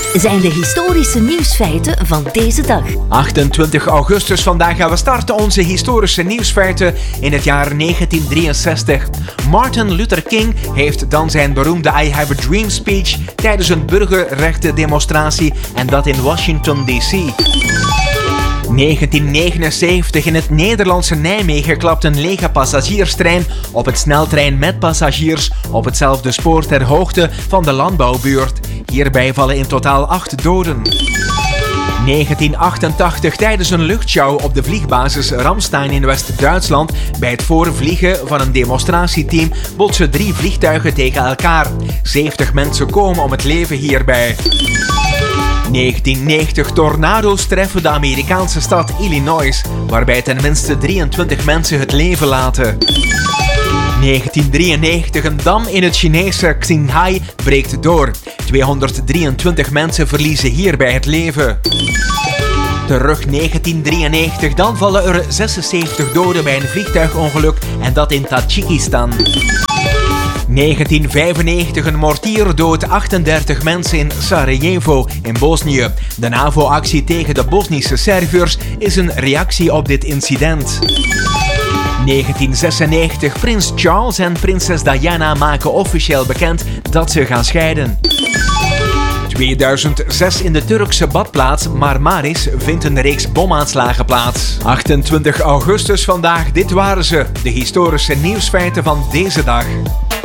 zijn de historische nieuwsfeiten van deze dag. 28 augustus, vandaag gaan we starten onze historische nieuwsfeiten in het jaar 1963. Martin Luther King heeft dan zijn beroemde I Have a Dream speech tijdens een burgerrechtendemonstratie en dat in Washington D.C. 1979, in het Nederlandse Nijmegen klapt een lege passagierstrein op het sneltrein met passagiers op hetzelfde spoor ter hoogte van de landbouwbuurt. Hierbij vallen in totaal 8 doden. 1988, tijdens een luchtshow op de vliegbasis Ramstein in West-Duitsland, bij het voorvliegen van een demonstratieteam, botsen 3 vliegtuigen tegen elkaar. 70 mensen komen om het leven hierbij. 1990, tornado's treffen de Amerikaanse stad Illinois, waarbij ten minste 23 mensen het leven laten. 1993, een dam in het Chinese Qinghai breekt door. 223 mensen verliezen hierbij het leven. Terug 1993, dan vallen er 76 doden bij een vliegtuigongeluk en dat in Tajikistan. 1995, een mortier doodt 38 mensen in Sarajevo in Bosnië. De NAVO-actie tegen de Bosnische Serviërs is een reactie op dit incident. 1996, prins Charles en prinses Diana maken officieel bekend dat ze gaan scheiden. 2006, in de Turkse badplaats Marmaris vindt een reeks bomaanslagen plaats. 28 augustus vandaag, dit waren ze, de historische nieuwsfeiten van deze dag.